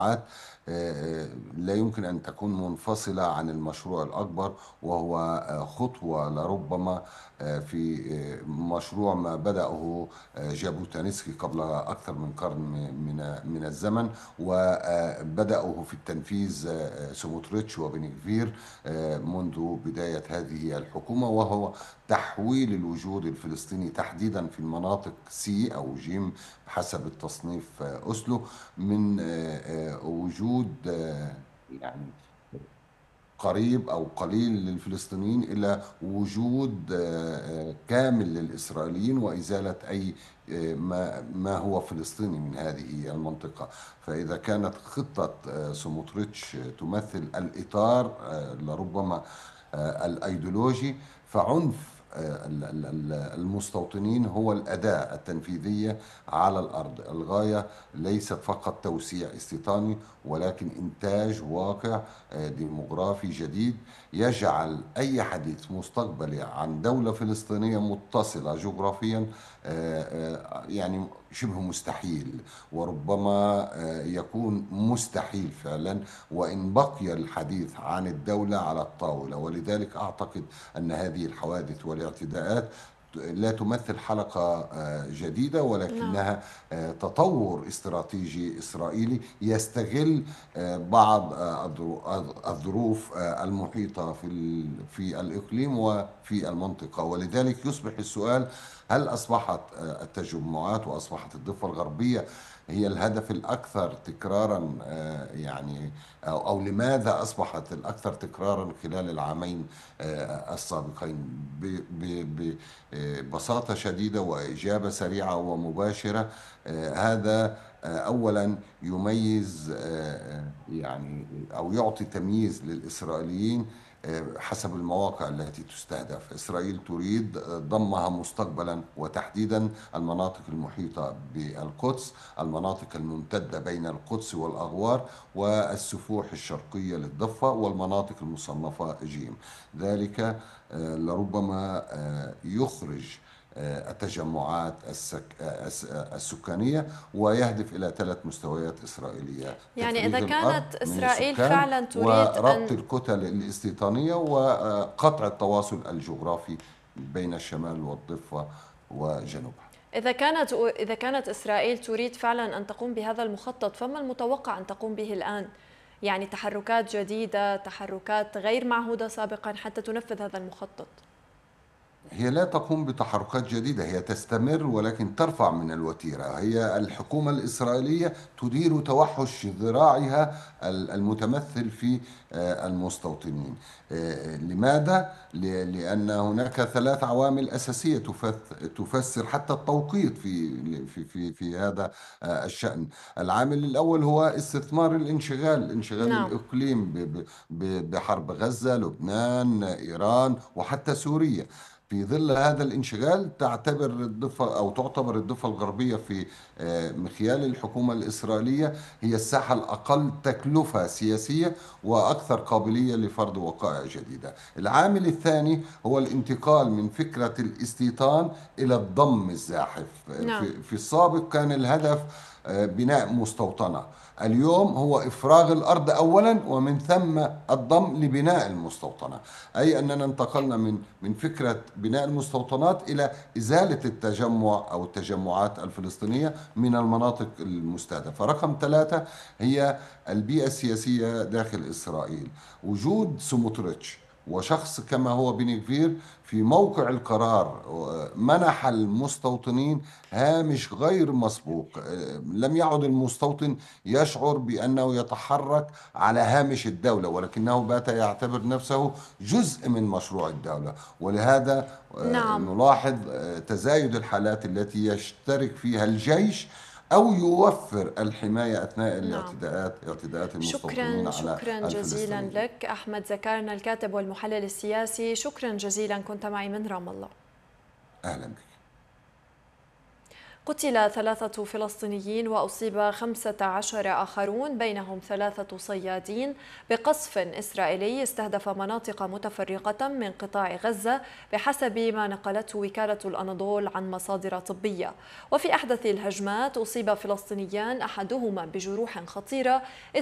لا يمكن أن تكون منفصلة عن المشروع الأكبر، وهو خطوة لربما في مشروع ما بدأه جابوتانسكي قبل أكثر من قرن من الزمن، وبدأه في التنفيذ سموتريتش وبنكفير منذ بداية هذه الحكومة، وهو تحويل الوجود الفلسطيني تحديدا في المناطق سي أو جيم حسب التصنيف أوسلو، من وجود يعني قريب أو قليل للفلسطينيين إلى وجود كامل للإسرائيليين، وإزالة أي ما هو فلسطيني من هذه المنطقة. فإذا كانت خطة سموتريتش تمثل الإطار لربما الأيديولوجي، فعنف المستوطنين هو الأداة التنفيذية على الأرض. الغاية ليست فقط توسيع استيطاني، ولكن إنتاج واقع ديموغرافي جديد يجعل أي حديث مستقبلي عن دولة فلسطينية متصلة جغرافيا يعني شبه مستحيل، وربما يكون مستحيل فعلا وإن بقي الحديث عن الدولة على الطاولة. ولذلك أعتقد أن هذه الحوادث والاعتداءات لا تمثل حلقة جديدة، نعم. ولكنها تطور استراتيجي إسرائيلي يستغل بعض الظروف المحيطة في الإقليم وفي المنطقة. ولذلك يصبح السؤال: هل أصبحت التجمعات وأصبحت الضفة الغربية هي الهدف الأكثر تكرارا، يعني أو لماذا أصبحت الأكثر تكرارا خلال العامين السابقين؟ ببساطة شديدة وإجابة سريعة ومباشرة: هذا أولا يميز يعني أو يعطي تمييز للإسرائيليين حسب المواقع التي تستهدف. إسرائيل تريد ضمها مستقبلا، وتحديدا المناطق المحيطة بالقدس، المناطق الممتدة بين القدس والأغوار، والسفوح الشرقية للضفة، والمناطق المصنفة جيم. ذلك لربما يخرج التجمعات السكانية، ويهدف إلى ثلاث مستويات إسرائيلية: يعني إذا تفريغ الأرض كانت من إسرائيل السكان، فعلا تريد وربط أن الكتل الاستيطانية، وقطع التواصل الجغرافي بين الشمال والضفة وجنوبها. إذا كانت إسرائيل تريد فعلا أن تقوم بهذا المخطط، فما المتوقع أن تقوم به الآن؟ يعني تحركات جديدة، تحركات غير معهودة سابقا حتى تنفذ هذا المخطط. هي لا تقوم بتحركات جديدة، هي تستمر ولكن ترفع من الوتيرة. هي الحكومة الإسرائيلية تدير توحش ذراعها المتمثل في المستوطنين. لماذا؟ لأن هناك ثلاث عوامل أساسية تفسر حتى التوقيت في هذا الشأن. العامل الأول هو استثمار انشغال نعم. الإقليم بحرب غزة، لبنان، إيران، وحتى سوريا. في ظل هذا الانشغال تعتبر الضفة الغربية في مخيال الحكومة الإسرائيلية هي الساحة الأقل تكلفة سياسية وأكثر قابلية لفرض وقائع جديدة. العامل الثاني هو الانتقال من فكرة الاستيطان إلى الضم الزاحف. نعم. في السابق كان الهدف بناء مستوطنة، اليوم هو إفراغ الأرض أولا، ومن ثم الضم لبناء المستوطنة. أي أننا انتقلنا من فكرة بناء المستوطنات إلى إزالة التجمع أو التجمعات الفلسطينية من المناطق المستهدفة. رقم ثلاثة هي البيئة السياسية داخل إسرائيل. وجود سموتريتش وشخص كما هو بن كفير في موقع القرار منح المستوطنين هامش غير مسبوق. لم يعد المستوطن يشعر بأنه يتحرك على هامش الدولة، ولكنه بات يعتبر نفسه جزء من مشروع الدولة. ولهذا نعم. نلاحظ تزايد الحالات التي يشترك فيها الجيش أو يوفر الحماية أثناء نعم. اعتداءات المستوطنين شكرا على شكرا جزيلا الفلسطينيين. لك أحمد زكارنا، الكاتب والمحلل السياسي. شكرا جزيلا، كنت معي من رام الله. أهلا بك. قتل 3 فلسطينيين وأصيب 15 آخرون بينهم 3 صيادين بقصف إسرائيلي استهدف مناطق متفرقة من قطاع غزة بحسب ما نقلته وكالة الأناضول عن مصادر طبية. وفي أحدث الهجمات أصيب فلسطينيان أحدهما بجروح خطيرة